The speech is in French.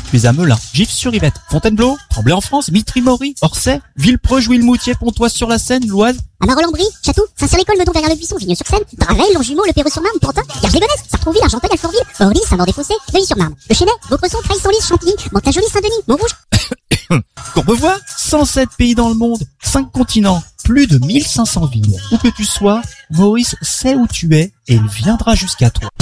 tu es à Melun, Gif-sur-Yvette, Fontainebleau, Tremblay en France, Mitry-Mory, Orsay, Villepreux, Jouy-le-Moutier, Pontoise-sur-la-Seine, l'Oise. À Marolles-en-Brie, Château, Saint-Cyr-l'École, Meudon, Verrières-le-Buisson, Vigneux-sur-Seine, Draveil, Longjumeau, Le Perreux-sur-Marne, Pantin, Garges-les-Gonesse, Sartrouville, Argenteuil, Alfortville, Orly, Saint-Maur-des-Fossés, Neuilly-sur-Marne, Le Chesnay, Vaucresson, Creil-Senlis, Chantilly, Mantes-la-Jolie, Saint-Denis, Montrouge. Courbevoie, 107 pays dans le monde, 5 continents, plus de 1500 villes. Où que tu sois, Maurice sait où tu es et il viendra jusqu'à toi.